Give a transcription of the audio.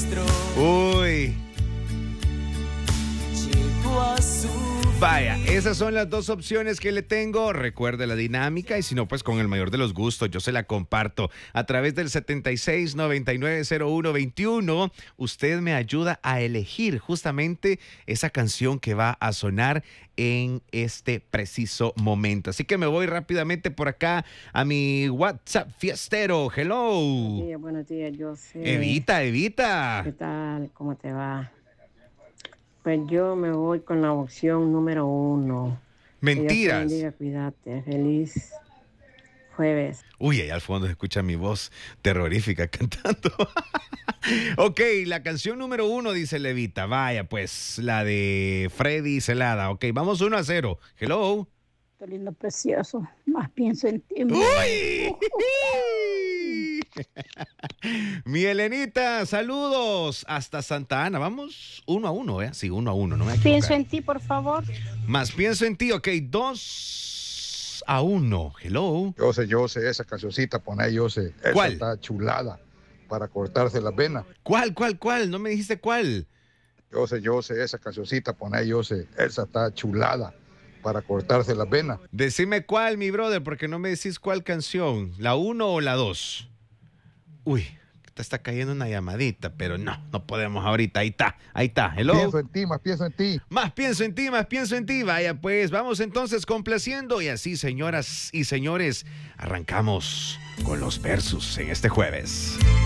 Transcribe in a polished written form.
Uy. llegó a su Vaya, esas son las dos opciones que le tengo. Recuerde la dinámica y si no, pues con el mayor de los gustos, yo se la comparto a través del 76990121. Usted me ayuda a elegir justamente esa canción que va a sonar en este preciso momento. Así que me voy rápidamente por acá a mi WhatsApp fiestero. Hello. Buenos días, yo sé. Evita. ¿Qué tal? ¿Cómo te va? Pues yo me voy con la opción número 1. Mentiras. Que Dios te bendiga, cuídate. Feliz jueves. Uy, ahí al fondo se escucha mi voz terrorífica cantando. Ok, la canción número 1 dice Levita. Vaya, pues la de Freddy Celada. Ok, vamos 1-0. Hello. Qué lindo, precioso. Más pienso en ti. ¡Uy! Mi Elenita, saludos hasta Santa Ana. Vamos 1-1, ¿eh? Sí, 1-1, no me equivoco. Pienso en ti, por favor. Más pienso en ti, ok, 2-1. Hello. Yo sé, esa cancioncita, poné yo sé. Esa ¿Cuál? está chulada para cortarse las venas. ¿Cuál? No me dijiste cuál. Yo sé, esa cancioncita, poné yo sé. Esa está chulada para cortarse las venas. Decime cuál, mi brother, porque no me decís cuál canción. ¿La 1 o la 2? Uy, te está cayendo una llamadita, pero no podemos ahorita. Ahí está. Hello. Pienso en ti, más pienso en ti. Más pienso en ti. Vaya, pues vamos entonces complaciendo. Y así, señoras y señores, arrancamos con los versus en este jueves.